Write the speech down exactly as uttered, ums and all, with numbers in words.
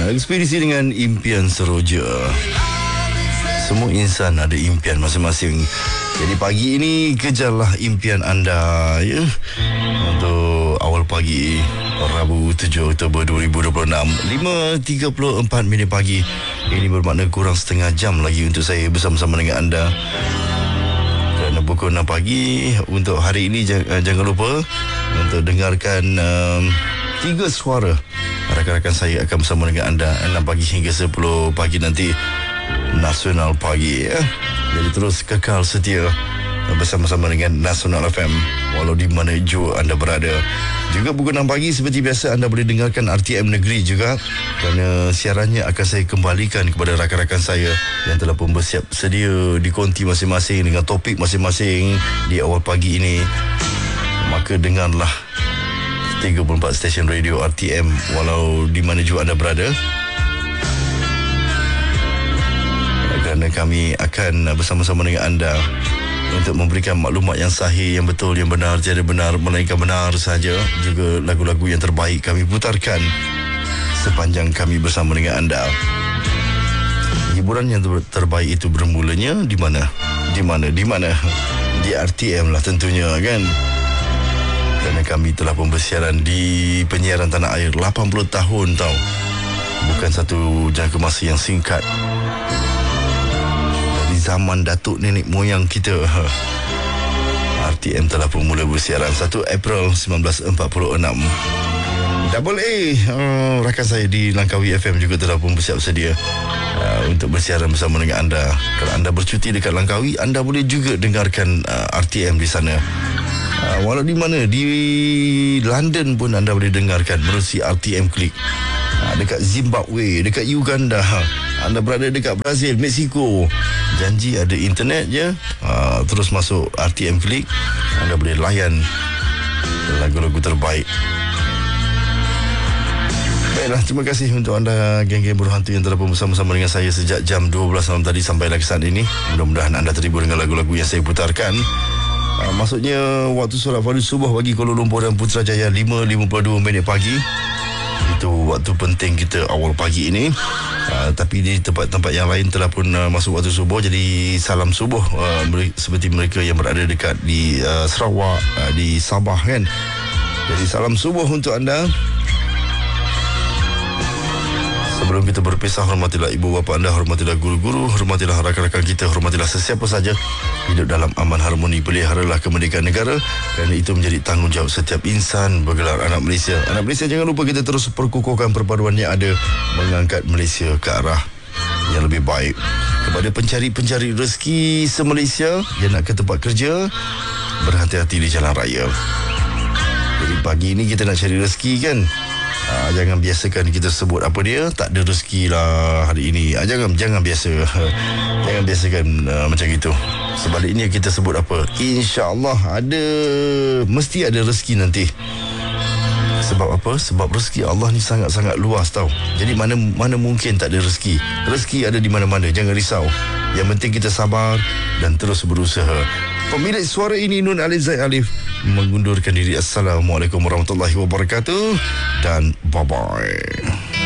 Ekspedisi dengan impian seroja. Semua insan ada impian masing-masing. Jadi pagi ini kejarlah impian anda, ya. Untuk awal pagi Rabu tujuh Oktober dua ribu dua puluh enam, lima tiga puluh empat minit pagi. Ini bermakna kurang setengah jam lagi untuk saya bersama-sama dengan anda. Kerana pukul enam pagi untuk hari ini, jangan, jangan lupa untuk dengarkan um, tiga suara. Rakan-rakan saya akan bersama dengan anda enam pagi hingga sepuluh pagi nanti. Nasional Pagi, ya. Jadi terus kekal setia bersama-sama dengan Nasional F M walau di mana jua anda berada. Juga pukul enam pagi seperti biasa anda boleh dengarkan R T M Negeri juga, kerana siarannya akan saya kembalikan kepada rakan-rakan saya yang telah pun bersiap sedia di konti masing-masing dengan topik masing-masing di awal pagi ini. Maka dengarlah tiga puluh empat stesen radio R T M walau di mana jua anda berada, kerana kami akan bersama-sama dengan anda untuk memberikan maklumat yang sahih, yang betul, yang benar, tiada benar melainkan benar saja. Juga lagu-lagu yang terbaik kami putarkan sepanjang kami bersama dengan anda. Hiburan yang terbaik itu bermulanya di mana? Di mana? Di mana? Di R T M lah tentunya, kan? Kerana kami telah pun bersiaran di penyiaran tanah air lapan puluh tahun, tau. Bukan satu jangka masa yang singkat. Zaman datuk nenek moyang kita, R T M telah pun mula bersiaran satu April seribu sembilan ratus empat puluh enam. Double A, uh, rakan saya di Langkawi F M juga telah pun bersiap sedia uh, untuk bersiaran bersama dengan anda. Kalau anda bercuti dekat Langkawi, anda boleh juga dengarkan uh, R T M di sana. Uh, walau di mana, di London pun anda boleh dengarkan melalui R T M Click. Uh, dekat Zimbabwe, dekat Uganda, anda berada dekat Brazil, Mexico, janji ada internet je, uh, terus masuk R T M Click, anda boleh layan lagu-lagu terbaik. Baiklah, terima kasih untuk anda geng-geng buruh hantu yang telah bersama-sama dengan saya sejak jam dua belas malam tadi sampai lagi saat ini. Mudah-mudahan anda terhibur dengan lagu-lagu yang saya putarkan. Uh, maksudnya waktu solat fardu subuh bagi Kuala Lumpur dan Putrajaya lima lima puluh dua minit pagi. Itu waktu penting kita awal pagi ini. Uh, tapi di tempat-tempat yang lain telah pun uh, masuk waktu subuh. Jadi salam subuh uh, seperti mereka yang berada dekat di uh, Sarawak, uh, di Sabah, kan. Jadi salam subuh untuk anda. Sebelum kita berpisah, hormatilah ibu bapa anda, hormatilah guru-guru, hormatilah rakan-rakan kita, hormatilah sesiapa saja. Hidup dalam aman harmoni, peliharalah kemerdekaan negara, kerana itu menjadi tanggungjawab setiap insan bergelar anak Malaysia. Anak Malaysia, jangan lupa kita terus perkukuhkan perpaduan yang ada, mengangkat Malaysia ke arah yang lebih baik. Kepada pencari-pencari rezeki se-Malaysia yang nak ke tempat kerja, berhati-hati di jalan raya. Jadi pagi ini kita nak cari rezeki, kan. Ah, jangan biasakan kita sebut apa dia, tak ada rezeki lah hari ini. Ah, jangan jangan biasa. Jangan biasakan uh, macam itu. Sebaliknya kita sebut apa? InsyaAllah ada, mesti ada rezeki nanti. Sebab apa? Sebab rezeki Allah ni sangat-sangat luas, tau. Jadi mana mana mungkin tak ada rezeki. Rezeki ada di mana-mana, jangan risau. Yang penting kita sabar dan terus berusaha. Pemilik suara ini Nun Alizai Alif mengundurkan diri. Assalamualaikum warahmatullahi wabarakatuh dan bye-bye.